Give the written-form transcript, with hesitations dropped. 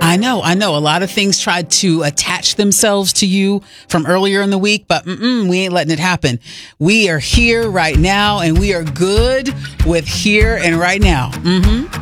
I know. A lot of things tried to attach themselves to you from earlier in the week, but we ain't letting it happen. We are here right now, and we are good with here and right now.